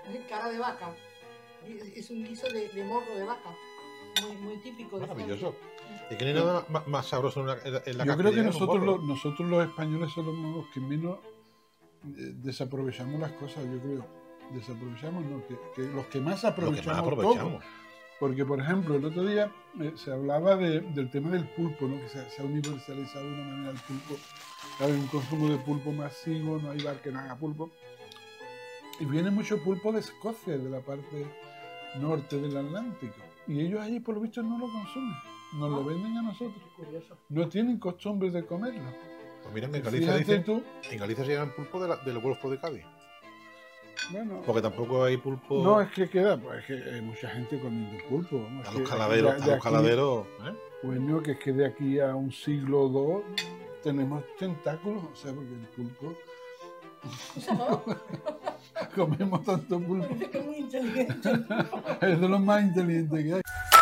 cara de vaca. Es un guiso de morro de vaca, muy típico de Maravilloso. Francia. Es que no hay nada más sabroso en la Yo creo que castellana nosotros los españoles somos los que menos desaprovechamos las cosas, yo creo. Desaprovechamos, no, que los que más aprovechamos, todo. Porque, por ejemplo, el otro día se hablaba del tema del pulpo, ¿no? Que se ha universalizado de una manera el pulpo. Hay un consumo de pulpo masivo, no hay bar que no haga pulpo. Y viene mucho pulpo de Escocia, de la parte norte del Atlántico. Y ellos allí, por lo visto, no lo consumen. Nos lo venden a nosotros. No tienen costumbre de comerlo. Pues mira, en Galicia en Galicia se llama pulpo del Golfo de Cádiz. Bueno, porque tampoco hay pulpo. No, es que queda, pues es que hay mucha gente comiendo pulpo. A los caladeros, Bueno, que es que de aquí a un siglo o dos tenemos tentáculos, o sea, porque el pulpo. Comemos tanto pulpo. Es muy inteligente. Es de los más inteligentes que hay.